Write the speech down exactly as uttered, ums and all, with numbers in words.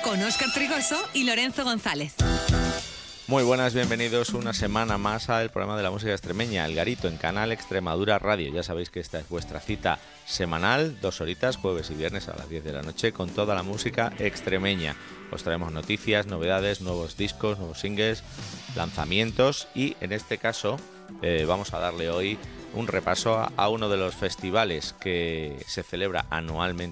con Óscar Trigoso y Lorenzo González. Muy buenas, bienvenidos una semana más al programa de la música extremeña, El Garito, en Canal Extremadura Radio. Ya sabéis que esta es vuestra cita semanal, dos horitas, jueves y viernes a las diez de la noche, con toda la música extremeña. Os traemos noticias, novedades, nuevos discos, nuevos singles, lanzamientos y en este caso eh, vamos a darle hoy un repaso a, a uno de los festivales que se celebra anualmente